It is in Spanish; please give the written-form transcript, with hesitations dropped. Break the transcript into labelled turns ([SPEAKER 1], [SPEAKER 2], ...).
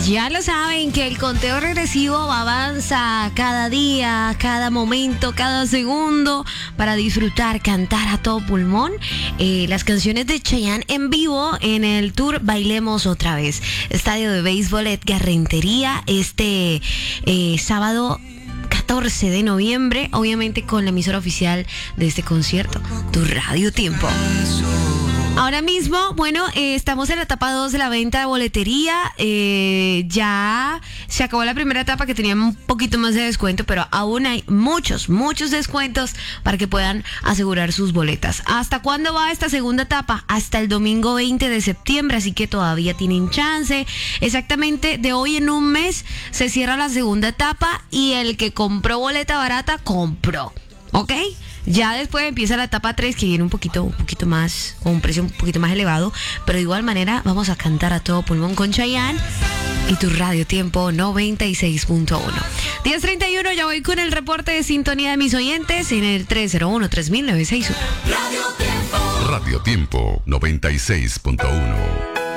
[SPEAKER 1] Ya lo saben que el conteo regresivo avanza cada día, cada momento, cada segundo para disfrutar, cantar a todo pulmón las canciones de Chayanne en vivo en el tour Bailemos Otra Vez. Estadio de Béisbol Edgar Rentería este sábado 14 de noviembre, obviamente con la emisora oficial de este concierto, Tu Radio Tiempo. Ahora mismo, bueno, estamos en la etapa 2 de la venta de boletería. Ya se acabó la primera etapa que tenía un poquito más de descuento, pero aún hay muchos descuentos para que puedan asegurar sus boletas. ¿Hasta cuándo va esta segunda etapa? Hasta el domingo 20 de septiembre, así que todavía tienen chance. Exactamente de hoy en un mes se cierra la segunda etapa y el que compró boleta barata, compró. ¿Ok? Ya después empieza la etapa 3 que viene un poquito más, con un precio un poquito más elevado, pero de igual manera vamos a cantar a todo pulmón con Chayanne y Tu Radio Tiempo 96.1. 10:31, ya voy con el reporte de sintonía de mis oyentes en el 301-3961.
[SPEAKER 2] Radio Tiempo 96.1.